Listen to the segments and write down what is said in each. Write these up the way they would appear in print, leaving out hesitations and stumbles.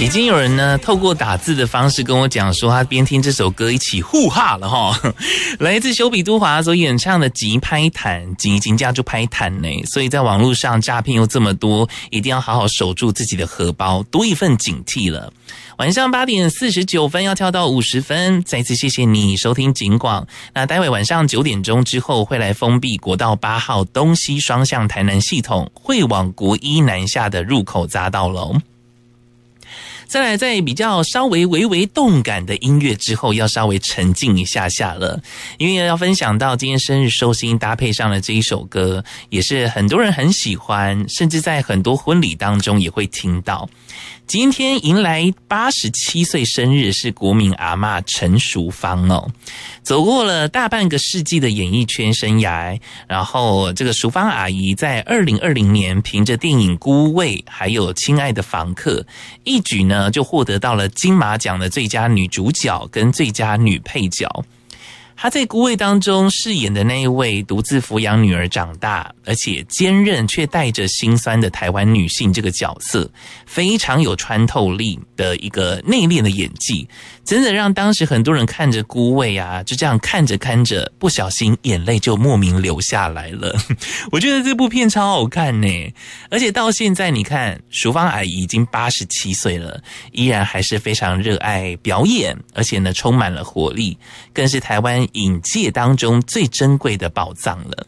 已经有人呢透过打字的方式跟我讲说，他边听这首歌一起呼哈了哈。来自修比都华所演唱的《急拍弹》，急架就拍弹呢，所以在网络上诈骗又这么多，一定要好好守住自己的荷包，多一份警惕了。晚上8点49分要跳到50分，再次谢谢你收听警广。那待会晚上9点钟之后会来封闭国道8号东西双向台南系统会往国一南下的入口匝道喽。再来，在比较稍微微微动感的音乐之后，要稍微沉静一下下了，因为要分享到今天生日寿星搭配上了这一首歌，也是很多人很喜欢，甚至在很多婚礼当中也会听到。今天迎来87岁生日是国民阿嬷陈淑芳哦，走过了大半个世纪的演艺圈生涯，然后这个淑芳阿姨在2020年凭着电影《孤味》还有《亲爱的房客》一举呢就获得到了金马奖的最佳女主角跟最佳女配角。她在《孤味》当中饰演的那一位独自抚养女儿长大，而且坚韧却带着心酸的台湾女性这个角色，非常有穿透力的一个内敛的演技，真的让当时很多人看着《孤味》啊，就这样看着看着，不小心眼泪就莫名流下来了。我觉得这部片超好看呢，而且到现在你看，淑芳阿姨已经87岁了，依然还是非常热爱表演，而且呢充满了活力，更是台湾影界当中最珍贵的宝藏了。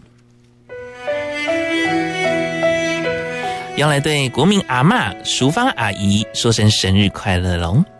要来对国民阿嬷淑芳阿姨说声生日快乐喽！